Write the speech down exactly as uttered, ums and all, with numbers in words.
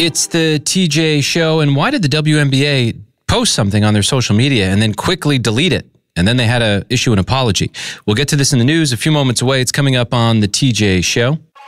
It's the T J Show, and why did the W N B A post something on their social media and then quickly delete it? And then they had to issue an apology. We'll get to this in the news a few moments away. It's coming up on the T J Show.